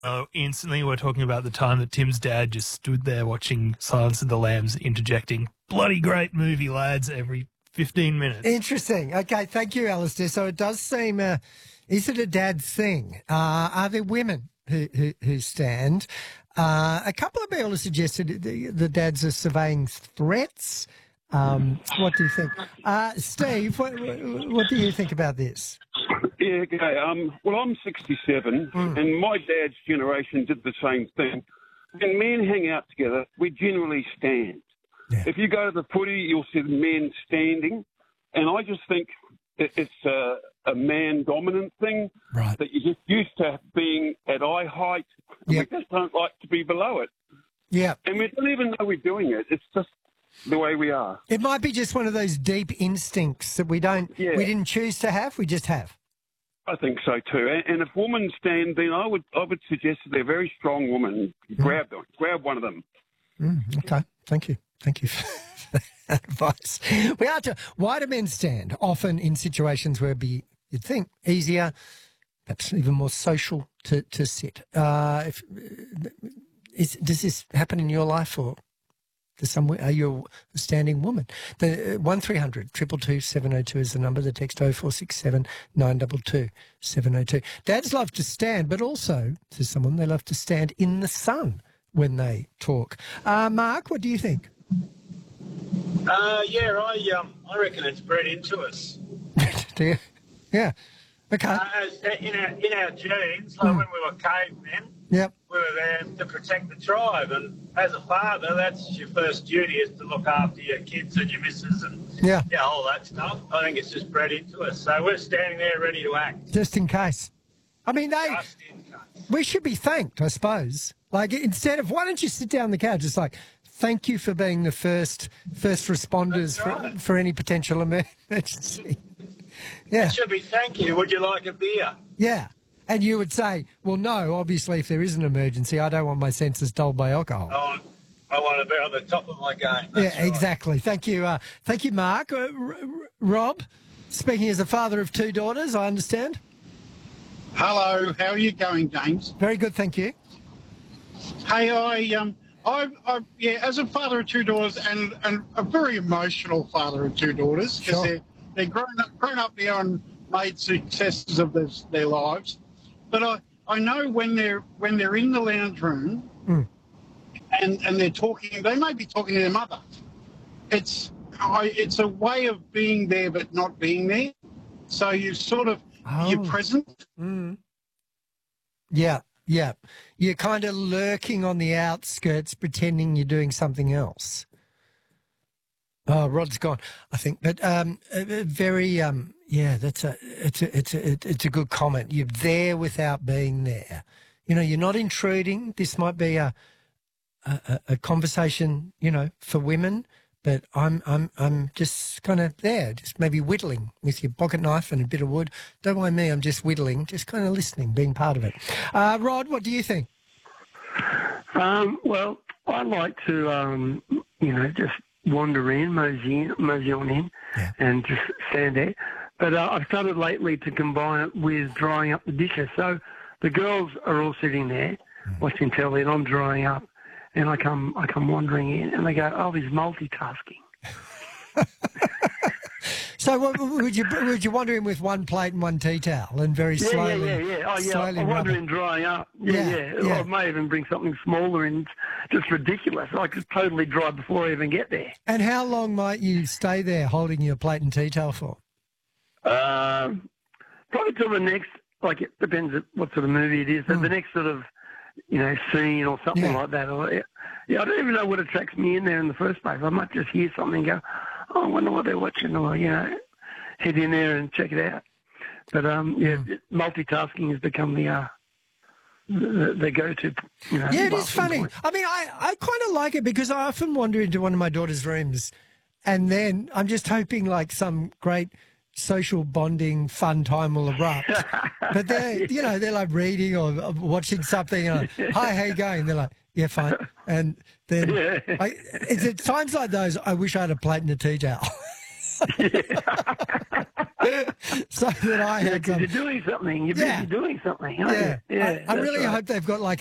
Oh, instantly we're talking about the time that Tim's dad just stood there watching Silence of the Lambs, interjecting, bloody great movie, lads, every 15 minutes. Interesting. Okay, thank you, Alistair. So it does seem, is it a dad thing? Are there women who stand? A couple of people have suggested the dads are surveying threats. What do you think? Steve, what do you think about this? Yeah, okay. Well, I'm 67, and my dad's generation did the same thing. When men hang out together, we generally stand. Yeah. If you go to the footy, you'll see the men standing, and I just think it's a man-dominant thing, Right. that you're just used to being at eye height, and Yep. we just don't like to be below it. Yeah. And we don't even know we're doing it. It's just the way we are. It might be just one of those deep instincts that we didn't choose to have, we just have. I think so too. And if women stand, then I would suggest that they're very strong women. Grab one of them. Okay, thank you for that advice. Why do men stand? Often in situations where you'd think easier, perhaps even more social to sit. Does this happen in your life, or are you a standing woman? The 1300 222 702 is the number. The text 0467 922 702. Dads love to stand, but also, to someone, they love to stand in the sun when they talk. Mark, what do you think? I reckon it's bred into us. Do you? Yeah. Okay. In our genes, like when we were cavemen, Yep. we were there to protect the tribe, and as a father, that's your first duty, is to look after your kids and your missus and all that stuff. I think it's just bred into us, so we're standing there ready to act. Just in case. I mean, Just in case. we should be thanked, I suppose. Like, instead of, why don't you sit down on the couch? It's like, thank you for being the first responders for any potential emergency. Yeah. It should be thank you. Would you like a beer? Yeah. And you would say, well, no, obviously, if there is an emergency, I don't want my senses dulled by alcohol. Oh, I want to be on the top of my game. That's right. Exactly. Thank you, Mark. Rob, speaking as a father of two daughters, I understand. Hello, how are you going, James? Very good, thank you. Hey, as a father of two daughters and a very emotional father of two daughters, because they're grown up now and made successes of their lives. But I know when they're in the lounge room and they're talking, they may be talking to their mother. It's a way of being there but not being there. So you sort of you're present. Yeah. You're kind of lurking on the outskirts, pretending you're doing something else. Oh, Rod's gone, I think. But it's a good comment. You're there without being there. You know, you're not intruding. This might be a conversation, for women. But I'm just kind of there, just maybe whittling with your pocket knife and a bit of wood. Don't mind me, I'm just whittling, just kind of listening, being part of it. Rod, what do you think? Well, I like to, just wander in, mosey on in, and just stand there. But I've started lately to combine it with drying up the dishes. So the girls are all sitting there watching telly, and I'm drying up. And I come wandering in, and they go, "Oh, he's multitasking." So, would you wander in with one plate and one tea towel, and very slowly? Yeah. Oh, yeah. Slowly I wander in drying up. Yeah. I may even bring something smaller in. Just ridiculous. I could totally dry before I even get there. And how long might you stay there, holding your plate and tea towel for? Probably till the next. Like, it depends what sort of movie it is. But the next sort of, scene or something like that. I don't even know what attracts me in there in the first place. I might just hear something and go, oh, I wonder what they're watching, or, head in there and check it out. But, multitasking has become the go-to, Yeah, it is funny. Point. I mean, I kind of like it because I often wander into one of my daughter's rooms and then I'm just hoping like some great social bonding fun time will erupt. But they're like reading or watching something and hi, how you going? They're like, yeah, fine. And then it's at times like those I wish I had a plate and a tea towel. So that I had Because you're doing something. You're busy doing something. Aren't you? I really hope they've got like